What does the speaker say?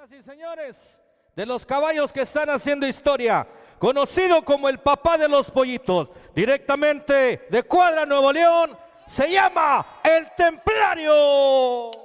Señoras y señores, de los caballos que están haciendo historia, conocido como el papá de los pollitos, directamente de Cuadra, Nuevo León, se llama El Templario.